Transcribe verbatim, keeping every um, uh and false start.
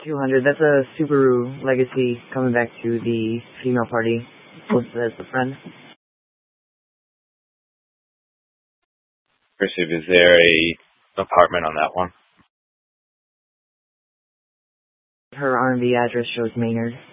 two hundred. That's a Subaru Legacy coming back to the female party. Listed as the friend. Receive, is there a apartment on that one? Her R and B address shows Maynard.